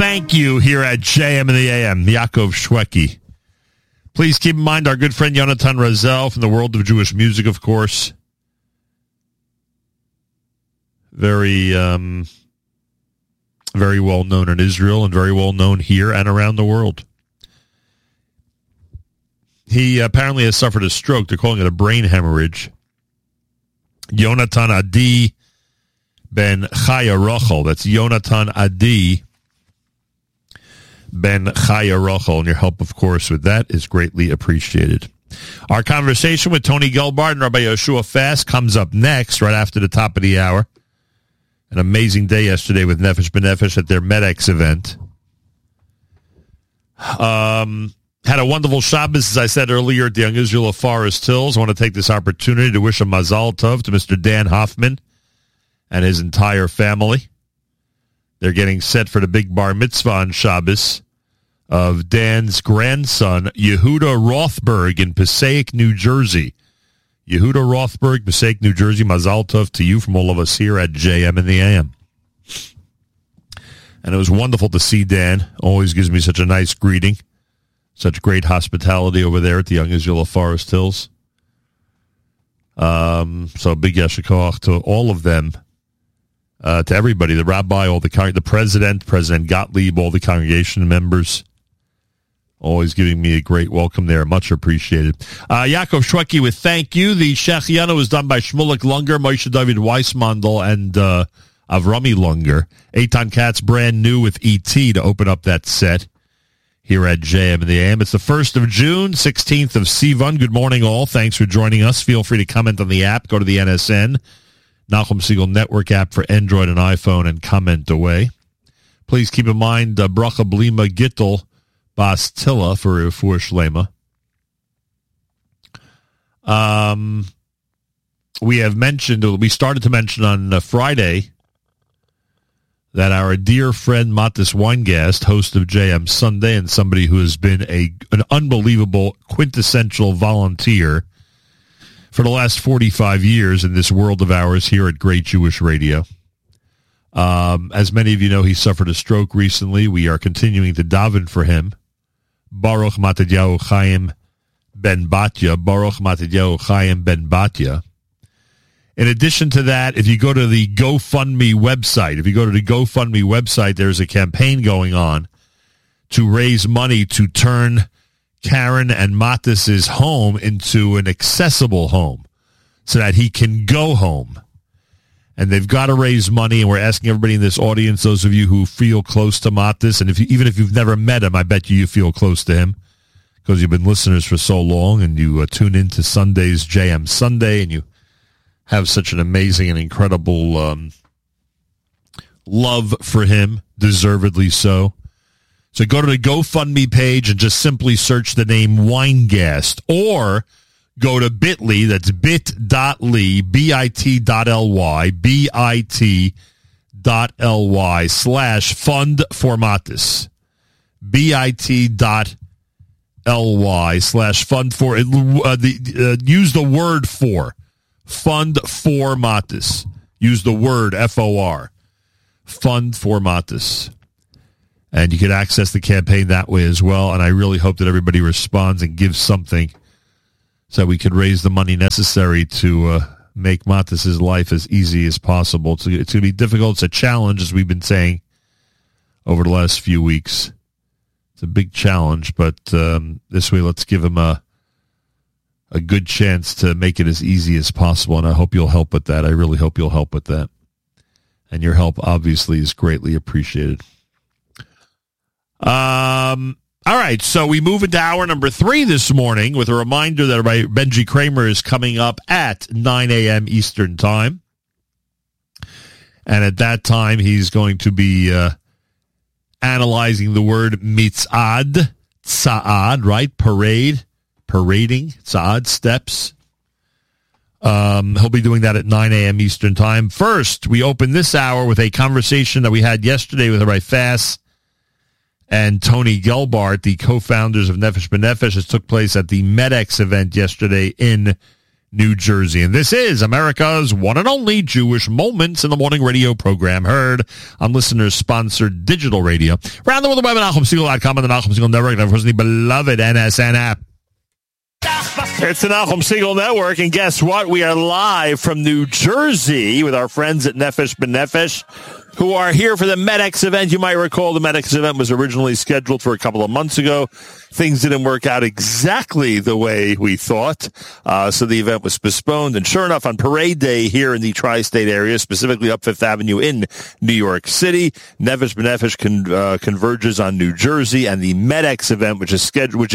thank you here at JM in the AM, Yaakov Shweki. Please keep in mind our good friend Yonatan Razel from the world of Jewish music, of course. Very well known in Israel and very well known here and around the world. He apparently has suffered a stroke. They're calling it a brain hemorrhage. Yonatan Adi ben Chaya Rochel. That's Yonatan Adi ben Chaya Rochel. And your help, of course, with that is greatly appreciated. Our conversation with Tony Gelbart and Rabbi Yoshua Fass comes up next, right after the top of the hour. An amazing day yesterday with Nefesh B'Nefesh at their MedX event. Had a wonderful Shabbos, as I said earlier, at the Young Israel of Forest Hills. I want to take this opportunity to wish a Mazal Tov to Mr. Dan Hoffman and his entire family. They're getting set for the big bar mitzvah on Shabbos of Dan's grandson, Yehuda Rothberg, in Passaic, New Jersey. Yehuda Rothberg, Passaic, New Jersey. Mazal Tov to you from all of us here at JM in the AM. And it was wonderful to see Dan. Always gives me such a nice greeting. Such great hospitality over there at the Young Israel of Forest Hills. So big yasher koach to all of them, to everybody, the rabbi, all the President Gottlieb, all the congregation members. Always giving me a great welcome there. Much appreciated. Yaakov Shweki with thank you. The Shechianu was done by Shmulik Lunger, Moshe David Weissmandel, and Avrami Lunger. Eitan Katz, brand new with E.T. to open up that set here at JM in the AM. It's the 1st of June, 16th of Sivan. Good morning, all. Thanks for joining us. Feel free to comment on the app. Go to the NSN, Nachum Siegel Network app for Android and iPhone, and comment away. Please keep in mind, Bracha Blima Gittel Bas Tilla for Refuah Shlema. We started to mention on Friday that our dear friend Matis Weingast, host of JM Sunday, and somebody who has been an unbelievable, quintessential volunteer for the last 45 years in this world of ours here at Great Jewish Radio. As many of you know, he suffered a stroke recently. We are continuing to daven for him. Baruch Matidyahu Chaim Ben Batya. Baruch Matidyahu Chaim Ben Batya. In addition to that, if you go to the GoFundMe website, there's a campaign going on to raise money to turn Karen and Matis's home into an accessible home so that he can go home. And they've got to raise money, and we're asking everybody in this audience, those of you who feel close to Matis, and even if you've never met him, I bet you feel close to him because you've been listeners for so long, and you tune into Sunday's JM Sunday, and you have such an amazing and incredible love for him, deservedly so. So go to the GoFundMe page and just simply search the name Weingast, or go to bit.ly, that's bit.ly, bit.ly, bit.ly/fund4matis, bit.ly/fund4, use the word for, Fund for Matis. Use the word FOR. Fund for Matis. And you can access the campaign that way as well. And I really hope that everybody responds and gives something so we can raise the money necessary to make Matis's life as easy as possible. It's going to be difficult. It's a challenge, as we've been saying over the last few weeks. It's a big challenge, but this way, let's give him a good chance to make it as easy as possible, and I hope you'll help with that. I really hope you'll help with that. And your help, obviously, is greatly appreciated. All right, so we move into hour number 3 this morning with a reminder that Benji Kramer is coming up at 9 a.m. Eastern Time. And at that time, he's going to be analyzing the word mitzad, tza'ad, right? Parading, tza'ad, steps. He'll be doing that at 9 a.m. Eastern Time. First, we open this hour with a conversation that we had yesterday with Rabbi Fass and Tony Gelbart, the co-founders of Nefesh B'Nefesh. It took place at the MedX event yesterday in New Jersey. And this is America's one and only Jewish Moments in the Morning radio program, heard on listeners-sponsored digital radio. Around the world, the web at NachumSegal.com and the Nachum Segal Network, and of course the beloved NSN app. It's the Nachum Segal Network, and guess what? We are live from New Jersey with our friends at Nefesh B'Nefesh, who are here for the MedX event. You might recall the MedX event was originally scheduled for a couple of months ago. Things didn't work out exactly the way we thought, so the event was postponed. And sure enough, on Parade Day here in the tri-state area, specifically up Fifth Avenue in New York City, Nefesh B'Nefesh converges on New Jersey, and the MedX event, which is scheduled,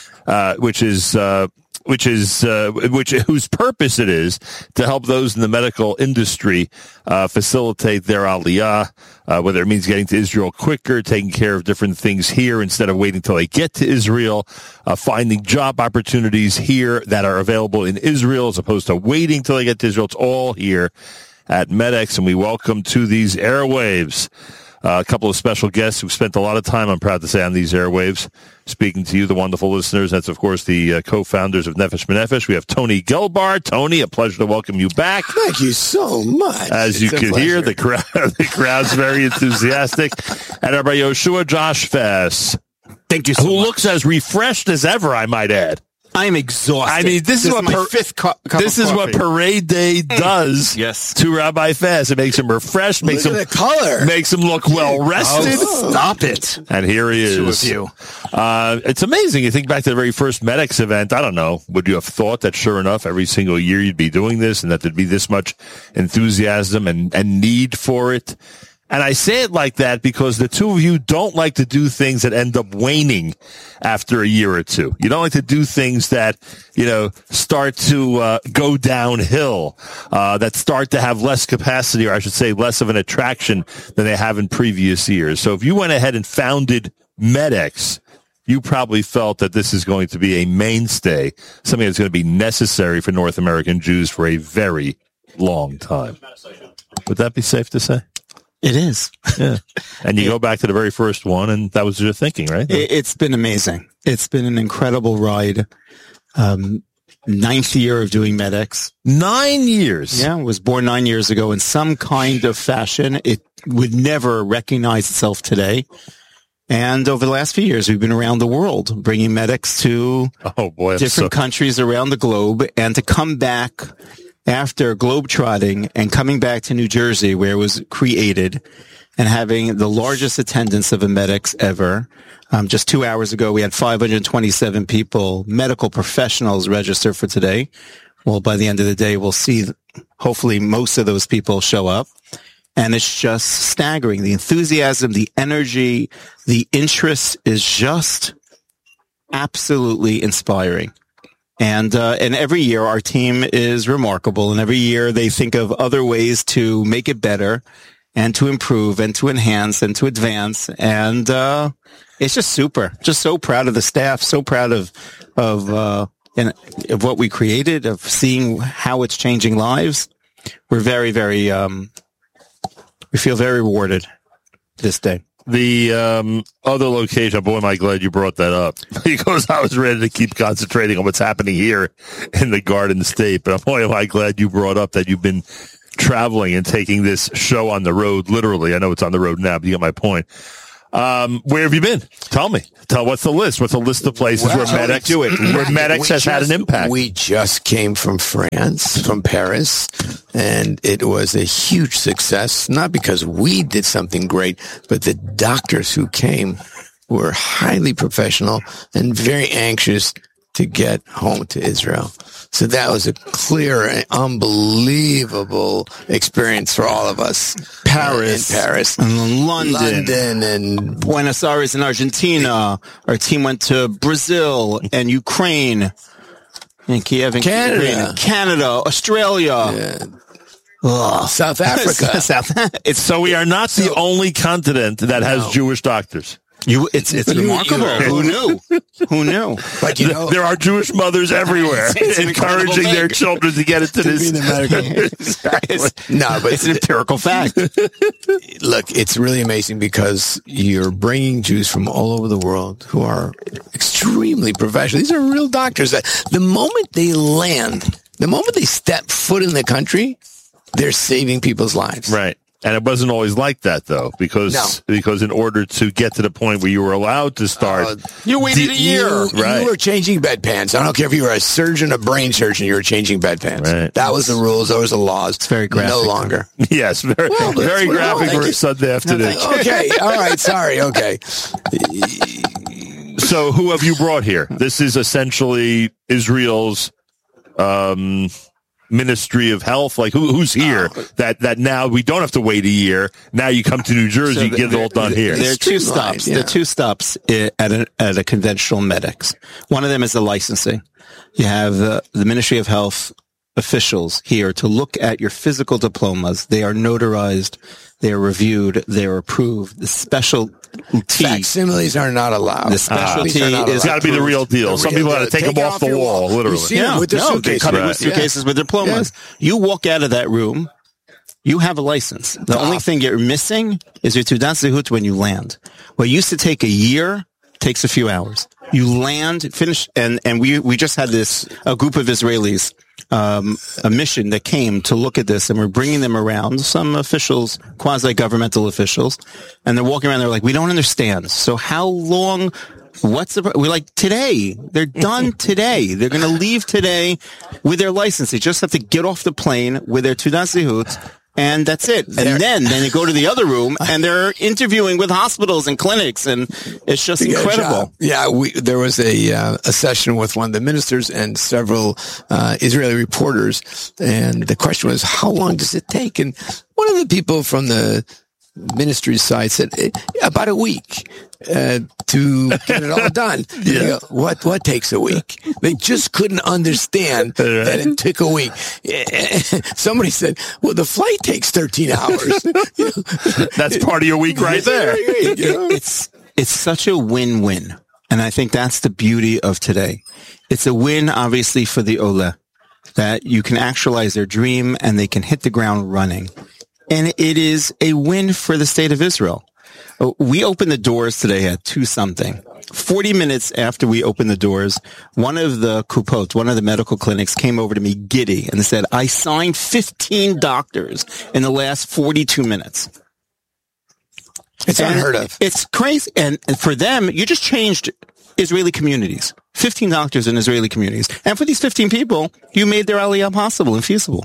whose purpose it is to help those in the medical industry facilitate their aliyah, whether it means getting to Israel quicker, taking care of different things here instead of waiting till they get to Israel, finding job opportunities here that are available in Israel as opposed to waiting till they get to Israel. It's all here at MedX, and we welcome to these airwaves a couple of special guests who spent a lot of time, I'm proud to say, on these airwaves, speaking to you, the wonderful listeners. That's, of course, the co-founders of Nefesh B'Nefesh. We have Tony Gelbar. Tony, a pleasure to welcome you back. Thank you so much. As you can hear, the crowd's very enthusiastic. And Rabbi Yoshua Josh Fass. Thank you so much. Who looks as refreshed as ever, I might add. I'm exhausted. I mean, this is what my fifth cup this of is what Parade Day does yes. to Rabbi Fass. It makes him refreshed, makes him the color, makes him look well rested. Oh, stop it! And here he is. Two of you. It's amazing. You think back to the very first MedX event. I don't know. Would you have thought that, sure enough, every single year you'd be doing this, and that there'd be this much enthusiasm and need for it? And I say it like that because the two of you don't like to do things that end up waning after a year or two. You don't like to do things that, start to go downhill, that start to have less capacity, or I should say less of an attraction than they have in previous years. So if you went ahead and founded MedX, you probably felt that this is going to be a mainstay, something that's going to be necessary for North American Jews for a very long time. Would that be safe to say? It is. Yeah. And you go back to the very first one, and that was your thinking, right? It's been amazing. It's been an incredible ride. 9th year of doing MedX. 9 years. Yeah, it was born 9 years ago in some kind of fashion. It would never recognize itself today. And over the last few years, we've been around the world bringing MedX to different countries around the globe, and to come back after globetrotting and coming back to New Jersey, where it was created, and having the largest attendance of a MedX ever. Just 2 hours ago, we had 527 people, medical professionals, register for today. Well, by the end of the day, we'll see, hopefully, most of those people show up. And it's just staggering. The enthusiasm, the energy, the interest is just absolutely inspiring. And every year our team is remarkable, and every year they think of other ways to make it better and to improve and to enhance and to advance. And it's just super. Just so proud of the staff, so proud of what we created, of seeing how it's changing lives. We're very, very we feel very rewarded this day. The other location, boy, am I glad you brought that up, because I was ready to keep concentrating on what's happening here in the Garden State. But boy, am I glad you brought up that you've been traveling and taking this show on the road, literally. I know it's on the road now, but you get my point. Where have you been? Tell me. What's the list? What's the list of places where MedX has had an impact? We just came from France, from Paris, and it was a huge success, not because we did something great, but the doctors who came were highly professional and very anxious to get home to Israel. So that was a clear and unbelievable experience for all of us. Paris and London and Buenos Aires in Argentina. Our team went to Brazil and Ukraine and Kiev and Canada, Australia. South Africa. So we are not the only continent that has Jewish doctors. It's remarkable. Who knew? But there are Jewish mothers everywhere encouraging their children to get into this. Exactly. But it's an empirical fact. Look, it's really amazing because you're bringing Jews from all over the world who are extremely professional. These are real doctors. The moment they land The moment they step foot in the country, they're saving people's lives. Right. And it wasn't always like that, though, because in order to get to the point where you were allowed to start, you waited a year. Right. You were changing bedpans. I don't care if you were a surgeon, a brain surgeon, you were changing bedpans. Right. That was the rules. Those were the laws. It's very graphic. No longer. Yes, very graphic for a Sunday afternoon. Okay, all right, sorry, okay. So who have you brought here? This is essentially Israel's Ministry of Health. Like who's here that now we don't have to wait a year. Now you come to New Jersey, get it all done here. There are two stops. Yeah. There are two stops at a conventional medics. One of them is the licensing. You have the Ministry of Health officials here to look at your physical diplomas. They are notarized. They are reviewed. They are approved. The specialty facsimiles are not allowed. The specialty is got to be the real deal. Some people had to take them off the wall, literally. With their they cut it with suitcases with diplomas. Yeah. You walk out of that room, you have a license. The only thing you're missing is your Teudat Zehut when you land. What used to take a year takes a few hours. You land, finish, and we just had a group of Israelis, a mission that came to look at this, and we're bringing them around, some officials, quasi-governmental officials, and they're walking around, they're like, we don't understand. So how long, we're like, today. They're done today. They're going to leave today with their license. They just have to get off the plane with their Teudat Zehut. And that's it. And then they go to the other room and they're interviewing with hospitals and clinics, and it's just incredible. Yeah, there was a session with one of the ministers and several Israeli reporters, and the question was, how long does it take? And one of the people from the ministry's side said about a week to get it all done. Yeah. What takes a week? They just couldn't understand that it took a week. Somebody said, well, the flight takes 13 hours. That's part of your week right there. It's such a win-win. And I think that's the beauty of today. It's a win, obviously, for the Ola, that you can actualize their dream and they can hit the ground running. And it is a win for the state of Israel. We opened the doors today at 2-something. 40 minutes after we opened the doors, one of the kupot, one of the medical clinics, came over to me giddy and said, I signed 15 doctors in the last 42 minutes. It's unheard of. It's crazy. And for them, you just changed Israeli communities. 15 doctors in Israeli communities. And for these 15 people, you made their aliyah possible and feasible.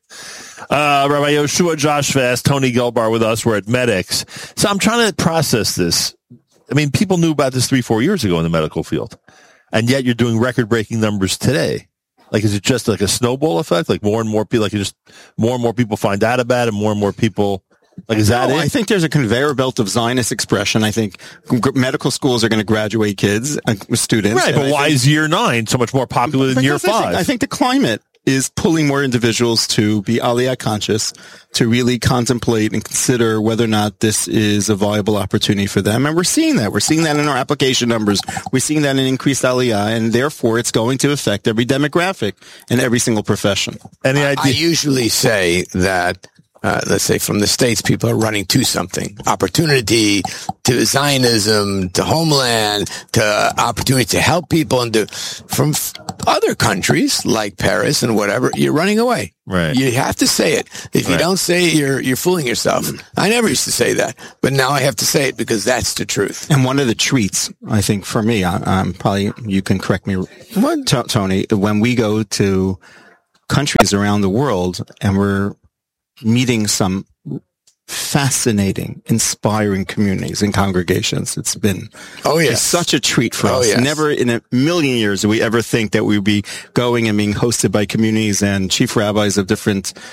Rabbi Yoshua Josh Fast, Tony Gelbar with us. We're at Medics. So I'm trying to process this. I mean, people knew about this 3-4 years ago in the medical field, and yet you're doing record-breaking numbers today. Like, is it just like a snowball effect? Like more and more people, more and more people find out about it, more and more people. Like, is that it? I think there's a conveyor belt of Zionist expression. I think medical schools are going to graduate kids, students. Right, but why is year 9 so much more popular than year 5? I think the climate is pulling more individuals to be aliyah conscious, to really contemplate and consider whether or not this is a viable opportunity for them. And we're seeing that. We're seeing that in our application numbers. We're seeing that in increased aliyah, and therefore it's going to affect every demographic and every single profession. Any idea? I usually say that let's say from the States, people are running to something. Opportunity, to Zionism, to homeland, to opportunity to help people, and from other countries like Paris and whatever, you're running away. Right. You have to say it. If you don't say it, you're fooling yourself. I never used to say that, but now I have to say it because that's the truth. And one of the treats, I think, for me, I'm probably, you can correct me, Tony, when we go to countries around the world and we're meeting some fascinating, inspiring communities and congregations. It's been such a treat for us. Yes. Never in a million years did we ever think that we would be going and being hosted by communities and chief rabbis of different